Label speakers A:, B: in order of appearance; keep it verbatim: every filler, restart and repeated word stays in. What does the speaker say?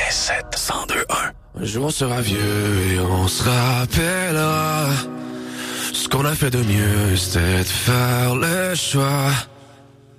A: quatre-vingt-sept cent deux un. Un jour on sera vieux et on se rappellera. Ce qu'on a fait de mieux, c'était de faire le choix